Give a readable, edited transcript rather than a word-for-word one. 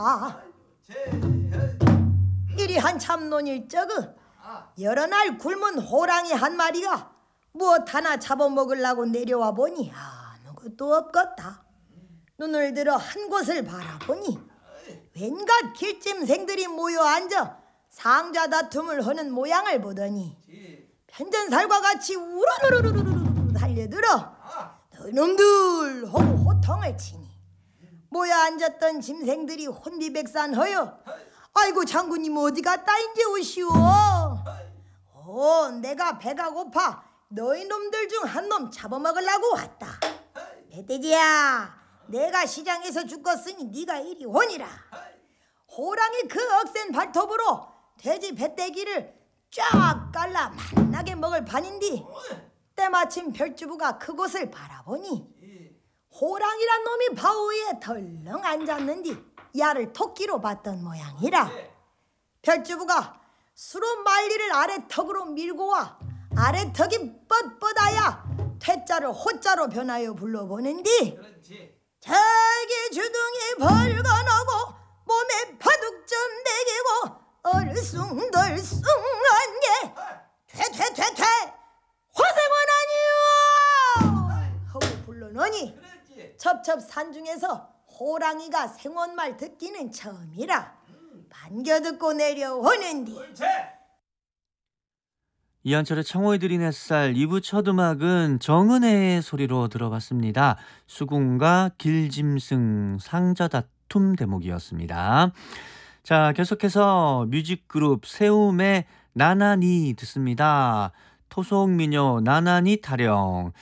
하라. 이리 한참 논일 적은 여러 날 굶은 호랑이 한 마리가 무엇 하나 잡아먹으려고 내려와 보니 아무것도 없겠다. 눈을 들어 한 곳을 바라보니 웬갓 길짐생들이 모여 앉아 상자 다툼을 하는 모양을 보더니 편전살과 같이 우르르르르르르 달려들어 너희놈들 하고 호통을 치니 모여 앉았던 짐생들이 혼비백산하여 아이고 장군님 어디 갔다 인제 오시오. 내가 배가 고파 너희 놈들 중 한 놈 잡아먹으려고 왔다. 멧돼지야, 내가 시장에서 죽었으니 네가 이리 오니라. 호랑이 그 억센 발톱으로 돼지 배때기를 쫙 깔라 만나게 먹을 판인디 때마침 별주부가 그곳을 바라보니 호랑이란 놈이 바위 위에 덜렁 앉았는디 야를 토끼로 봤던 모양이라. 별주부가 수로 말리를 아래턱으로 밀고 와 아래턱이 뻣뻣하야 퇴자를 호자로 변하여 불러보는디 자기 주둥이 벌거나고 몸에 바둑 좀 매기고 얼숭덜숭한 게 퇴퇴퇴퇴 화생원 아니오 하고 불러놓으니 첩첩 산중에서 호랑이가 생원말 듣기는 처음이라 반겨듣고 내려오는디. 이한철의 청호에 드린 햇살 2부 첫 음악은 정은혜의 소리로 들어봤습니다. 수궁과 길짐승 상자 다툼 대목이었습니다. 자, 계속해서 뮤직그룹 세움의 나나니 듣습니다. 토속미녀 나나니 타령.